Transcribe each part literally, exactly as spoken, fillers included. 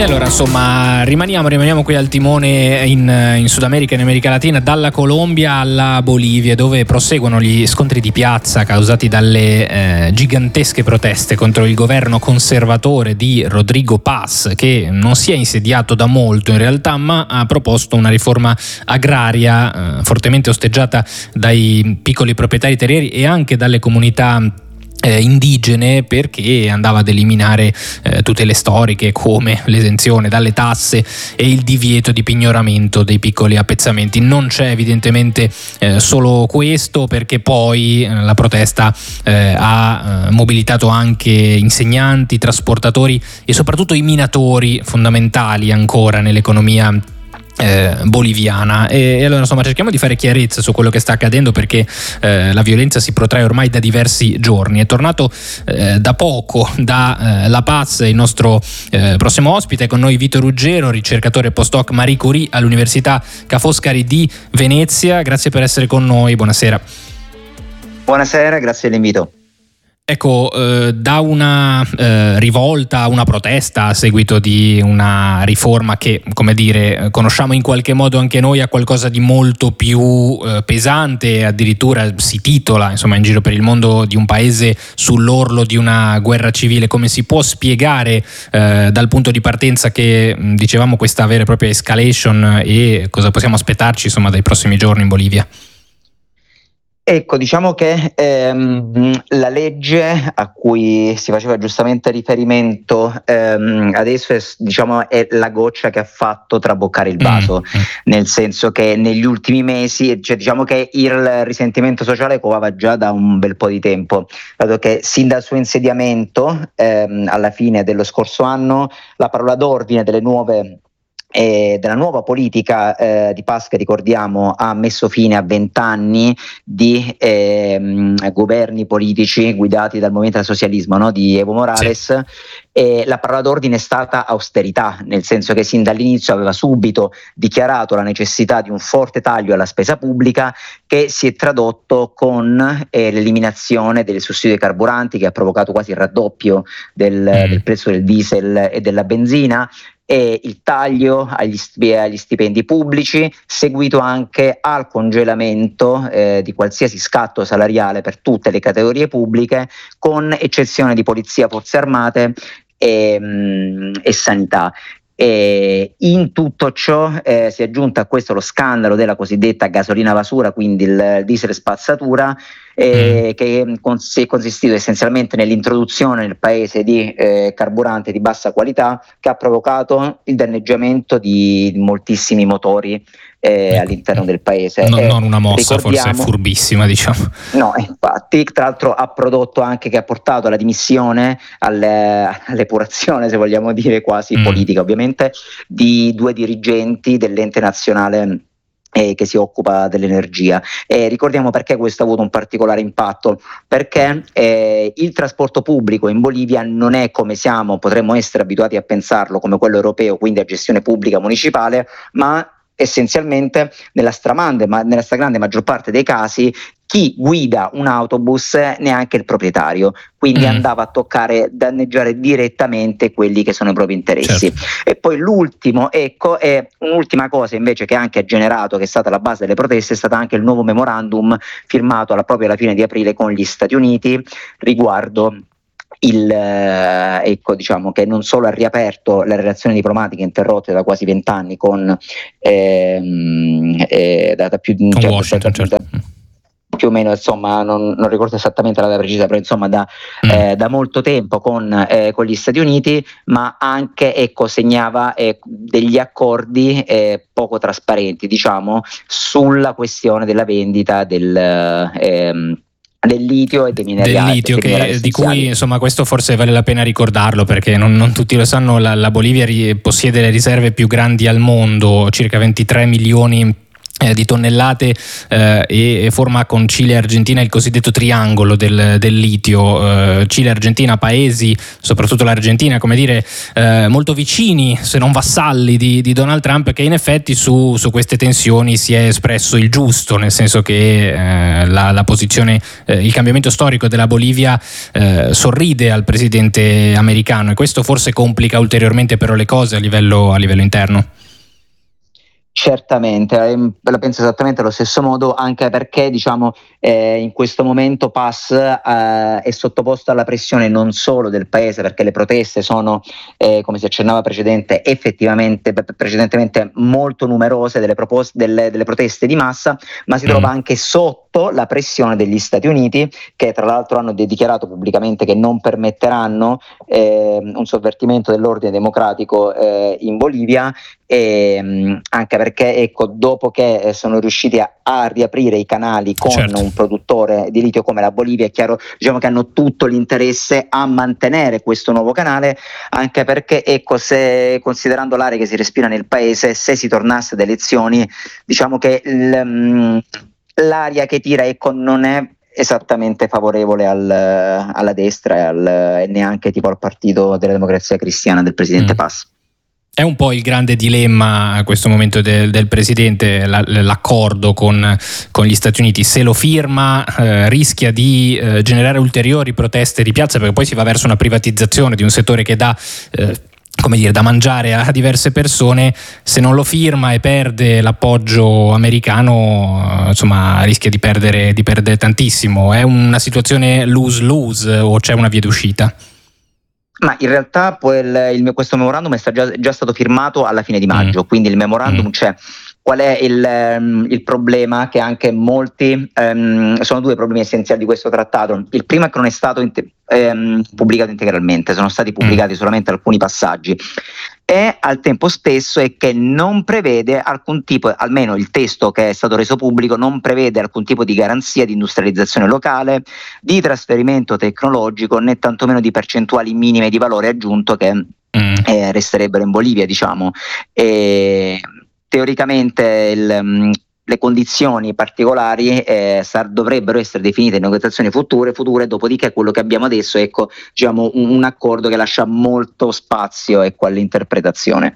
E allora insomma rimaniamo, rimaniamo qui al timone in, in Sud America, in America Latina, dalla Colombia alla Bolivia, dove proseguono gli scontri di piazza causati dalle eh, gigantesche proteste contro il governo conservatore di Rodrigo Paz, che non si è insediato da molto in realtà, ma ha proposto una riforma agraria eh, fortemente osteggiata dai piccoli proprietari terrieri e anche dalle comunità Eh, indigene, perché andava ad eliminare eh, tutele storiche come l'esenzione dalle tasse e il divieto di pignoramento dei piccoli appezzamenti. Non c'è evidentemente eh, solo questo, perché poi eh, la protesta eh, ha eh, mobilitato anche insegnanti, trasportatori e soprattutto i minatori, fondamentali ancora nell'economia Eh, boliviana. E, e allora insomma cerchiamo di fare chiarezza su quello che sta accadendo, perché eh, la violenza si protrae ormai da diversi giorni. È tornato eh, da poco da eh, La Paz il nostro eh, prossimo ospite. È con noi Vito Ruggero, ricercatore postdoc Marie Curie all'Università Ca' Foscari di Venezia. Grazie per essere con noi, buonasera. Buonasera, grazie dell'invito. Ecco, eh, da una eh, rivolta, una protesta a seguito di una riforma che, come dire, conosciamo in qualche modo anche noi, a qualcosa di molto più eh, pesante, addirittura si titola, insomma, in giro per il mondo, di un paese sull'orlo di una guerra civile. Come si può spiegare eh, dal punto di partenza che, dicevamo, questa vera e propria escalation, e cosa possiamo aspettarci, insomma, dai prossimi giorni in Bolivia? Ecco, diciamo che ehm, la legge a cui si faceva giustamente riferimento ehm, adesso è, diciamo, è la goccia che ha fatto traboccare il vaso, mm. nel senso che negli ultimi mesi, cioè, diciamo che il risentimento sociale covava già da un bel po' di tempo, dato che sin dal suo insediamento ehm, alla fine dello scorso anno la parola d'ordine delle nuove E della nuova politica eh, di Paz, che ricordiamo ha messo fine a vent'anni di eh, governi politici guidati dal movimento del socialismo, no? Di Evo Morales, sì. E la parola d'ordine è stata austerità, nel senso che sin dall'inizio aveva subito dichiarato la necessità di un forte taglio alla spesa pubblica, che si è tradotto con eh, l'eliminazione del sussidio ai carburanti, che ha provocato quasi il raddoppio del, mm. del prezzo del diesel e della benzina, e il taglio agli, agli stipendi pubblici, seguito anche al congelamento eh, di qualsiasi scatto salariale per tutte le categorie pubbliche, con eccezione di polizia, forze armate e, mh, e sanità. E in tutto ciò eh, si è aggiunto a questo lo scandalo della cosiddetta gasolina basura, quindi il diesel spazzatura, eh, mm. che cons- è consistito essenzialmente nell'introduzione nel paese di eh, carburante di bassa qualità, che ha provocato il danneggiamento di moltissimi motori eh, all'interno del paese. No, eh, non una mossa forse furbissima, diciamo. No, infatti, tra l'altro ha prodotto anche, che ha portato alla dimissione, alle, all'epurazione, se vogliamo dire, quasi mm. politica ovviamente, di due dirigenti dell'ente nazionale Eh, che si occupa dell'energia. E ricordiamo perché questo ha avuto un particolare impatto, perché eh, il trasporto pubblico in Bolivia non è, come siamo, potremmo essere abituati a pensarlo, come quello europeo, quindi a gestione pubblica municipale, ma essenzialmente nella stramande, ma nella stragrande maggior parte dei casi chi guida un autobus neanche il proprietario, quindi mm. andava a toccare, danneggiare direttamente quelli che sono i propri interessi. Certo. E poi l'ultimo, ecco, è un'ultima cosa invece che anche ha generato, che è stata la base delle proteste, è stato anche il nuovo memorandum firmato alla, proprio alla fine di aprile con gli Stati Uniti riguardo il eh, ecco, diciamo che non solo ha riaperto le relazioni diplomatiche interrotte da quasi vent'anni con ehm, eh, da, da più di cioè, Washington, certo. da, più o meno, insomma, non, non ricordo esattamente la data precisa, però insomma da, mm. eh, da molto tempo con, eh, con gli Stati Uniti, ma anche, ecco, segnava eh, degli accordi eh, poco trasparenti, diciamo, sulla questione della vendita del ehm, del litio e dei minerali, del litio che, di cui, insomma, questo forse vale la pena ricordarlo, perché non, non tutti lo sanno. La, la Bolivia ri, possiede le riserve più grandi al mondo, circa ventitré milioni eh, di tonnellate eh, e forma con Cile e Argentina il cosiddetto triangolo del, del litio. eh, Cile e Argentina, paesi, soprattutto l'Argentina, come dire, eh, molto vicini, se non vassalli di, di Donald Trump, che in effetti su, su queste tensioni si è espresso il giusto, nel senso che eh, la, la posizione, eh, il cambiamento storico della Bolivia eh, sorride al presidente americano, e questo forse complica ulteriormente però le cose a livello, a livello interno. Certamente, la penso esattamente allo stesso modo, anche perché diciamo eh, in questo momento Paz eh, è sottoposto alla pressione non solo del paese, perché le proteste sono, eh, come si accennava precedente, effettivamente precedentemente molto numerose, delle, proposte, delle, delle proteste di massa, ma si trova anche sotto la pressione degli Stati Uniti, che tra l'altro hanno dichiarato pubblicamente che non permetteranno eh, un sovvertimento dell'ordine democratico eh, in Bolivia, e anche perché ecco, dopo che sono riusciti a, a riaprire i canali con certo. un produttore di litio come la Bolivia, è chiaro, diciamo che hanno tutto l'interesse a mantenere questo nuovo canale, anche perché ecco, se considerando l'aria che si respira nel paese, se si tornasse ad elezioni, diciamo che l, l'aria che tira ecco, non è esattamente favorevole al, alla destra e, al, e neanche tipo al partito della Democrazia Cristiana del presidente mm. Paz. È un po' il grande dilemma a questo momento del, del presidente, la, l'accordo con, con gli Stati Uniti. Se lo firma eh, rischia di eh, generare ulteriori proteste di piazza, perché poi si va verso una privatizzazione di un settore che dà eh, come dire, da mangiare a diverse persone. Se non lo firma e perde l'appoggio americano, insomma rischia di perdere, di perdere tantissimo. È una situazione lose-lose o c'è una via d'uscita? Ma in realtà poi il, il, questo memorandum è sta già, già stato firmato alla fine di maggio, mm. quindi il memorandum mm. c'è. Qual è il, um, il problema? Che anche molti, um, sono due problemi essenziali di questo trattato. Il primo è che non è stato inte- um, pubblicato integralmente, sono stati pubblicati mm. solamente alcuni passaggi, e al tempo stesso è che non prevede alcun tipo, almeno il testo che è stato reso pubblico, non prevede alcun tipo di garanzia di industrializzazione locale, di trasferimento tecnologico, né tantomeno di percentuali minime di valore aggiunto che mm. eh, resterebbero in Bolivia, diciamo. E teoricamente il, le condizioni particolari eh, sar- dovrebbero essere definite in negoziazioni future, future, dopodiché quello che abbiamo adesso è ecco, diciamo, un, un accordo che lascia molto spazio ecco, all'interpretazione.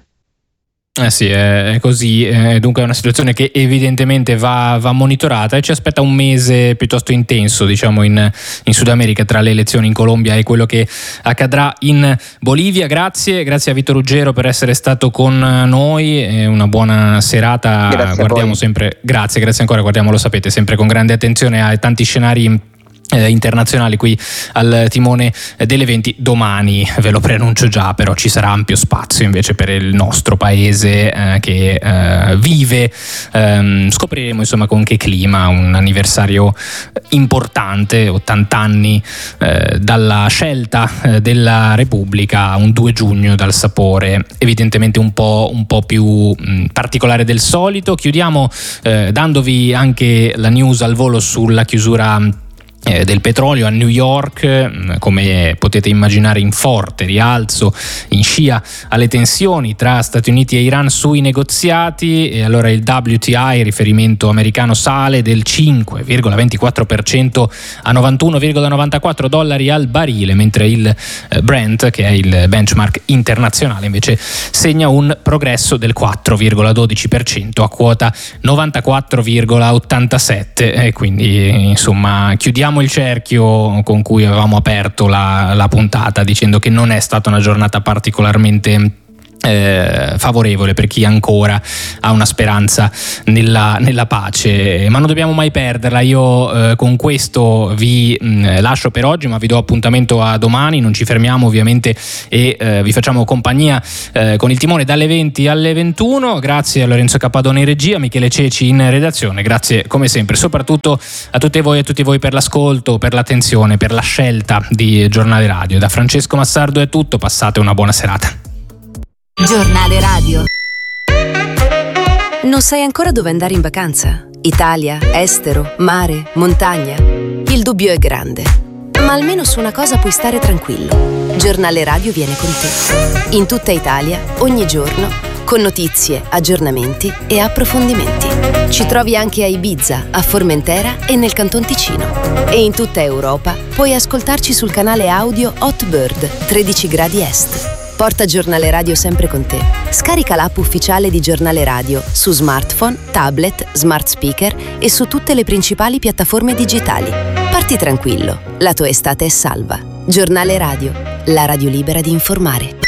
Eh sì, è così, eh, dunque è una situazione che evidentemente va, va monitorata, e ci aspetta un mese piuttosto intenso, diciamo, in, in Sud America, tra le elezioni in Colombia e quello che accadrà in Bolivia. Grazie, grazie a Vito Ruggero per essere stato con noi, e una buona serata. Grazie guardiamo sempre, grazie, grazie ancora, guardiamo, lo sapete, sempre con grande attenzione ai tanti scenari Eh, internazionali qui al timone degli eventi. Domani, ve lo preannuncio già, però ci sarà ampio spazio invece per il nostro paese eh, che eh, vive, ehm, scopriremo insomma con che clima un anniversario importante, ottanta anni eh, dalla scelta eh, della Repubblica, un due giugno, dal sapore evidentemente un po', un po' più mh, particolare del solito. Chiudiamo eh, dandovi anche la news al volo sulla chiusura del petrolio a New York, come potete immaginare in forte rialzo, in scia alle tensioni tra Stati Uniti e Iran sui negoziati, e allora il W T I, riferimento americano, sale del cinque virgola ventiquattro per cento a novantuno virgola novantaquattro dollari al barile, mentre il Brent, che è il benchmark internazionale, invece segna un progresso del quattro virgola dodici per cento a quota novantaquattro virgola ottantasette, e quindi insomma chiudiamo il cerchio con cui avevamo aperto la, la puntata, dicendo che non è stata una giornata particolarmente Eh, favorevole per chi ancora ha una speranza nella, nella pace, ma non dobbiamo mai perderla. Io eh, con questo vi mh, lascio per oggi, ma vi do appuntamento a domani. Non ci fermiamo ovviamente e eh, vi facciamo compagnia eh, con il timone dalle venti alle ventuno. Grazie a Lorenzo Cappadone in regia, Michele Ceci in redazione. Grazie come sempre soprattutto a tutte voi e a tutti voi per l'ascolto, per l'attenzione, per la scelta di Giornale Radio. Da Francesco Massardo è tutto, passate una buona serata. Giornale Radio. Non sai ancora dove andare in vacanza? Italia, estero, mare, montagna? Il dubbio è grande, ma almeno su una cosa puoi stare tranquillo. Giornale Radio viene con te. In tutta Italia, ogni giorno, con notizie, aggiornamenti e approfondimenti. Ci trovi anche a Ibiza, a Formentera e nel Canton Ticino. E in tutta Europa puoi ascoltarci sul canale audio Hotbird tredici gradi est. Porta Giornale Radio sempre con te. Scarica l'app ufficiale di Giornale Radio su smartphone, tablet, smart speaker e su tutte le principali piattaforme digitali. Parti tranquillo, la tua estate è salva. Giornale Radio, la radio libera di informare.